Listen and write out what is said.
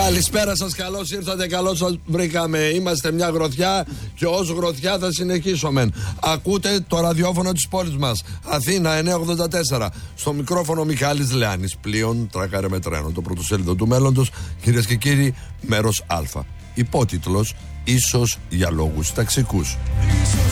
Καλησπέρα σας, καλώς ήρθατε, καλώς σας βρήκαμε. Είμαστε μια γροθιά και ως γροθιά θα συνεχίσουμε. Ακούτε το ραδιόφωνο της πόλης μας, Αθήνα 984. Στο μικρόφωνο Μιχάλης Λεάνης. Πλοίον τράκαρε με τρένο. Το πρωτοσέλιδο του μέλλοντος, κυρίες και κύριοι, μέρος Α. Υπότιτλος, ίσως για λόγους ταξικούς.